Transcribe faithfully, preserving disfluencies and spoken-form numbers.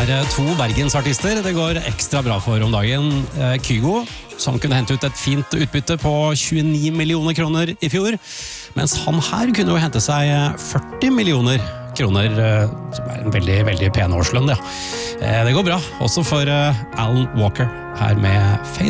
er to bergensartister det går ekstra bra for om dagen. Kygo, som kunne hente ut et fint utbytte på tjueni millioner kroner i fjor, mens han her kunne jo hente seg førti millioner kroner, som er en veldig, veldig pen årslønn. Ja. Det går bra, også for Alan Walker, her med Fade